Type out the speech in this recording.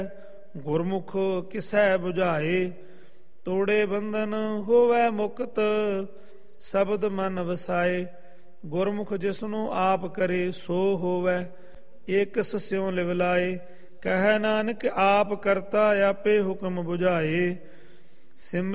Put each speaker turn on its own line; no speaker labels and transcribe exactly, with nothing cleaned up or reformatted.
ਗੁਰਮੁਖ ਕਿਸੈ 부ਝਾਏ। ਤੋੜੇ ਬੰਧਨ ਹੋਵੈ ਮੁਕਤ ਸ਼ਬਦ ਮਨ ਵਸਾਏ। ਗੁਰਮੁਖ ਜਿਸਨੂੰ ਆਪ ਕਰੇ ਸੋ ਹੋਵੈ ਏਕਸ ਸਿਉ ਲਿਵ ਲਾਏ। ਕਹਿ ਨਾਨਕ ਆਪ ਕਰਤਾ ਆਪੇ ਹੁਕਮ 부ਝਾਏ। ਸਿਮ